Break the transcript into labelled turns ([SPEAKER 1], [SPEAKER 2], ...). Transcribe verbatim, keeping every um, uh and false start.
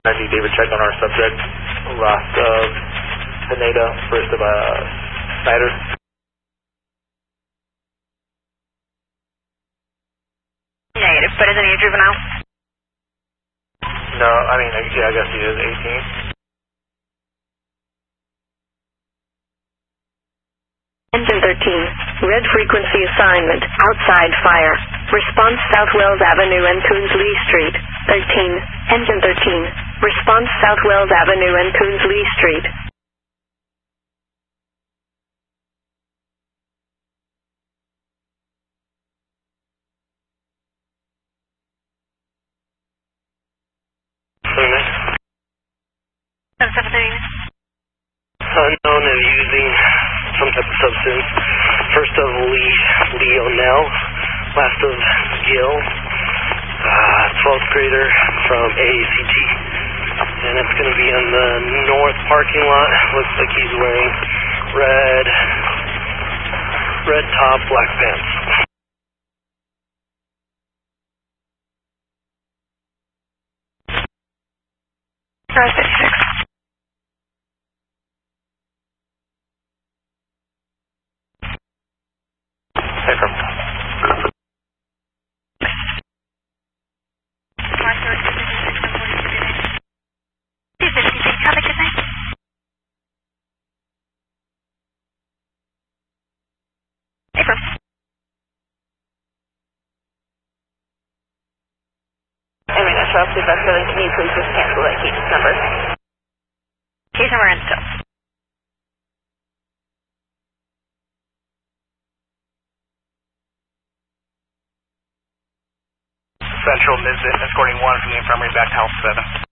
[SPEAKER 1] I need David check on our subject. Last of Pineda, first of uh, Snyder.
[SPEAKER 2] Negative, but isn't he a juvenile?
[SPEAKER 1] No, I mean, yeah, I guess he is eighteen.
[SPEAKER 3] Engine thirteen, red frequency assignment, outside fire. Response South Wells Avenue and Coons Lee Street. thirteen, engine thirteen, response South Wells Avenue and Coons Lee Street.
[SPEAKER 2] seven thirty.
[SPEAKER 4] Unknown and using some type of substance. First of Lee, Leonel. Last of Gil. Uh, twelfth grader from A A C T. And it's going to be in the north parking lot. Looks like he's wearing red, red top, black pants.
[SPEAKER 2] Row fifty-six.
[SPEAKER 1] Affirm.
[SPEAKER 2] Have a good night. April.
[SPEAKER 3] I mean, that's roughly best feeling. Can you please just cancel that case number?
[SPEAKER 2] Case number and still.
[SPEAKER 1] Central Midland, escorting one from the infirmary back to House seven.